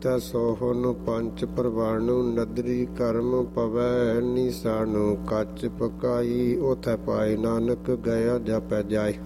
ਤਿਥੈ ਸੋਹਨ ਪੰਚ ਪ੍ਰਵਾਣੁ ਨਦਰੀ ਕਰਮ ਪਵੈ ਨਿਸਾਨੁ ਕੱਚ ਪਕਾਈ ਉਥੈ ਪਾਏ ਨਾਨਕ ਗਿਆ ਜਪੈ ਜਾਏ।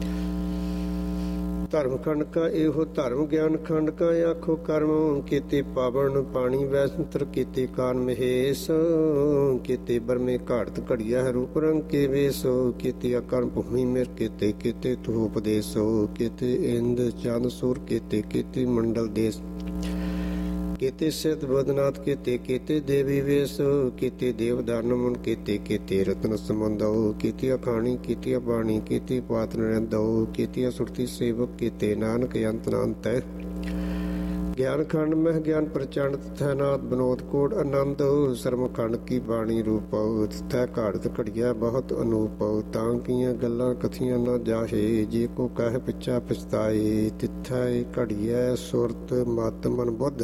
ਧਰਮ ਖੰਡ ਕਾ ਇਹੋ ਧਰਮ ਗਿਆਨ ਖੰਡ ਕਾ ਆਖੋ ਕਰਮ ਕੀਤੇ ਪਾਵਨ ਪਾਣੀ ਵੈਸੰਤਰ ਕੀਤੇ ਕਾਨ ਮਹੇਸ਼ ਕੀਤੇ ਬਰਮੇ ਘਾੜਤ ਘੜੀਆ ਰੂਪ ਰੰਗ ਕੇ ਵੇਸੋ ਕੀਤੇ ਅਕਰਨ ਭੂਮੀ ਮੇਰ ਕੀਤੇ ਤੂ ਉਪਦੇਸੋ ਕੀਤੇ ਇੰਦ ਚੰਦ ਸੂਰ ਕੀਤੇ ਮੰਡਲ ਦੇਸ ਕੀਤੇ ਸਿਧ ਬਦਨਾਥ ਕੀਤੇ ਦੇਵੀ ਵੇਸ ਕੀਤੇ ਦੇਵ ਦਾਨ ਮਨ ਕੀਤੇ ਰਤਨ ਸਮੰਦੋ ਕੀਤੇ ਅਖਾਣੀ ਕੀਤੇ ਬਾਣੀ ਕੀਤੇ ਪਾਤ ਨਰਿੰਦੋ ਕੀਤੇ ਸੁਰਤੀ ਸੇਵਕ ਕੀਤੇ ਨਾਨਕ ਅੰਤ ਅਨੰਤ ਹੈ। ਗਿਆਨ ਖੰਡ ਮਹਿ ਗਿਆਨ ਪ੍ਰਚੰਡ ਤਥੈ ਨਾਥ ਬਨੋਦ ਕੋਟ ਆਨੰਦ ਸਰਮ ਖੰਡ ਕੀ ਬਾਣੀ ਰੂਪ ਤਥੈ ਘਾੜਤ ਘੜੀਆ ਬਹੁਤ ਅਨੂਪ ਤਾਂ ਕੀਆਂ ਗੱਲਾਂ ਕਥੀਆਂ ਨਾ ਜਾਹੇ ਜੇ ਕੋ ਕਹਿ ਪਿਛਾ ਪਛਤਾਏ ਤਿਥੈ ਘੜੀਐ ਸੁਰਤ ਮਤ ਮਨ ਬੁੱਧ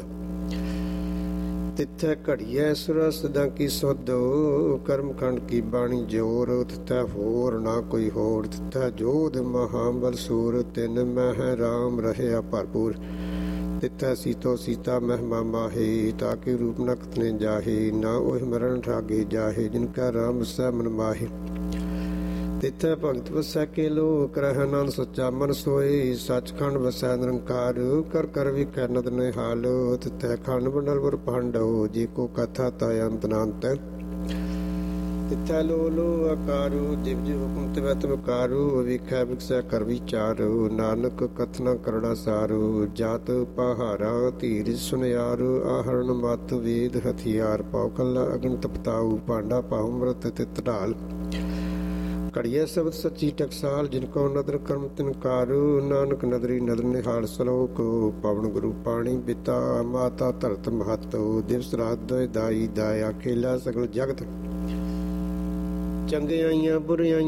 ਤਿਥੈ ਘੜੀਐ ਸੁਰ ਸਦਾ ਕੀ ਸੁਧ ਕਰਮ ਖੰਡ ਕੀ ਬਾਣੀ ਜੋਰ ਤਿਥੈ ਹੋਰ ਨਾ ਕੋਈ ਹੋਰ ਤਿਥੈ ਜੋਧ ਮਹਾਬਲ ਸੂਰ ਤਿਨ ਮਹਿ ਰਾਮ ਰਹਿਆ ਭਰਪੂਰ ਤਿਥੈ ਸੀਤੋ ਸੀਤਾ ਮਹਿਮਾ ਮਾਹੇ ਤਾਕੇ ਰੂਪ ਨਕਤ ਨੇ ਜਾਹੇ ਨਾ ਉਹ ਮਰਨ ਠਾਗੇ ਜਾਹੇ ਜਿਨ ਕਾ ਰਾਮ ਵਸੈ ਮਨ ਮਾਹੇ ਤਿਥੈ ਭਗਤ ਵਸੈ ਕੇ ਲੋਕ ਰਹਿ ਆਨੰਦ ਸੱਚਾ ਮਨ ਸੋਏ ਸੱਚਖੰਡ ਵਸੈ ਨਿਰੰਕਾਰ ਕਰ ਕਰ ਵਿਖੈ ਨਦ ਨਿਹਾਲ ਤਿਥੈ ਖੰਡ ਮੰਡਲ ਵਰ ਪਾਂਡਵ ਜੇ ਕੋ ਕਥਾ ਤਾ ਅੰਤ ਅਨੰਤ ਤਿਥੈ ਲੋ ਲੋ ਆਕਾਰੂ ਜਿਵ ਜਿਵ ਹੁਕਮ ਤਿਵੈ ਤਿਵ ਕਾਰੂ ਵਿਖੈ ਵਿਖਸੈ ਕਰ ਵਿਚਾਰੂ ਨਾਨਕ ਕਥਨਾ ਕਰੜਾ ਸਾਰੂ ਜਾਤ ਪਹਾਰਾ ਧੀਰ ਸੁਨਿਆਰੂ ਆਹਰਨ ਮਤ ਵੇਦ ਹਥਿਆਰ ਪਾਉ ਕੱਲਾ ਅਗਨ ਤਪਤਾਉ ਭਾਂਡਾ ਪਾਉ ਮ੍ਰਿਤ ਤਿਤ ਢਾਲ ਘੜੀਐ ਸ਼ਬਦ ਸੱਚੀ ਟਕਸਾਲ ਜਿਨ ਕੋ ਨਦਰ ਕਰਮ ਤਿਨਕਾਰੂ ਨਾਨਕ ਨਦਰੀ ਨਦਰ ਨਿਹਾਲ ਸਲੋਕ ਪਵਨ ਗੁਰੂ ਪਾਣੀ ਪਿਤਾ ਮਾਤਾ ਧਰਤ ਮਹਤੁ ਦਿਵਸ ਰਾਤ ਦਾਈ ਦਾਇਆ ਖੇਲਾ ਸਗਲ ਜਗਤ ਚੰਗਿਆਈਆਂ ਬੁਰਿਆਈਆਂ